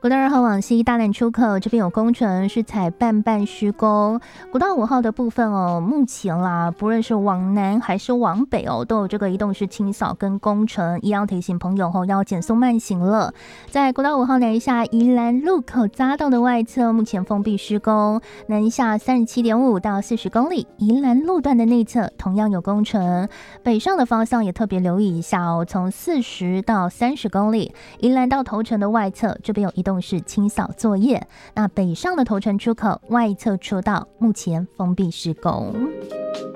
国道2号往西大南出口这边有工程，是采半施工。国道5号的部分哦，目前啦，不论是往南还是往北哦，都有这个移动式清扫跟工程，一样提醒朋友要减速慢行了。在国道5号南下宜兰路口匝道的外侧，目前封闭施工，南下37.5到40公里，宜兰路段的内侧同样有工程。北上的方向也特别留意一下哦，从40到30公里，宜兰到头城的外侧这边有移动式清扫作业。那北上的头城出口外侧出道目前封闭施工。